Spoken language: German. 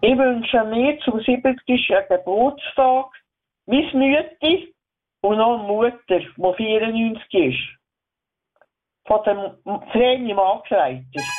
Ich wünsche mir zum 70. Geburtstag meine Mütti und noch eine Mutter, die 94 ist. Von dem Vreni Markreiter.